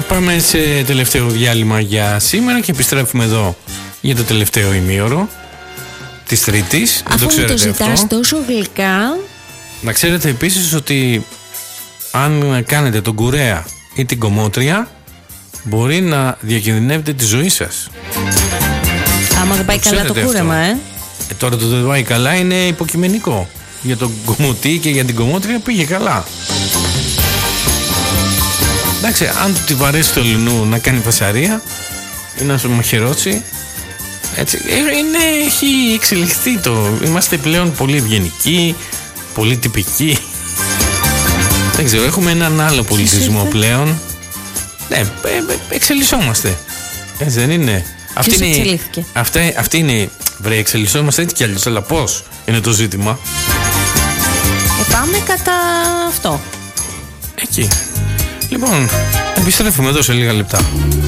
Πάμε σε τελευταίο διάλειμμα για σήμερα και επιστρέφουμε εδώ για το τελευταίο ημίωρο της Τρίτης. Αφού μου το ζητάς τόσο γλυκά. Να ξέρετε επίσης ότι αν κάνετε τον κουρέα ή την κομμότρια, μπορεί να διακινδυνεύετε τη ζωή σας. Άμα δεν πάει καλά το κούρεμα, Τώρα το δεν πάει καλά είναι υποκειμενικό. Για τον κομμωτή και για την κομμότρια πήγε καλά. Εντάξει, αν του τη βαρέσει το λινού να κάνει φασαρία ή να σου μαχαιρώσει, έτσι, έχει εξελιχθεί είμαστε πλέον πολύ ευγενικοί, πολύ τυπικοί. Δεν ξέρω, έχουμε έναν άλλο πολιτισμό πλέον. Ναι, εξελισσόμαστε. Έτσι δεν είναι? Αυτή είναι, βρε, εξελισσόμαστε έτσι κι αλλιώς, αλλά πώς είναι το ζήτημα? Πάμε κατά αυτό. Εκεί. Λοιπόν, επιστρέφουμε εδώ σε λίγα λεπτά.